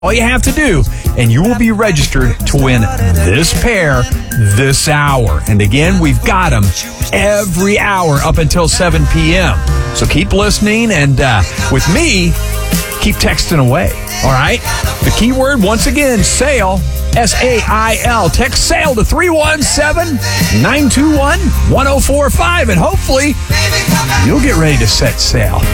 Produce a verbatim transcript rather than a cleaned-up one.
All you have to do, and you will be registered to win this pair this hour. And again, we've got them every hour up until seven p.m. So keep listening, and uh, with me, keep texting away. All right? The keyword, once again, SAIL, S A I L. Text SAIL to three one seven, nine two one, one oh four five, and hopefully you'll get ready to set sail.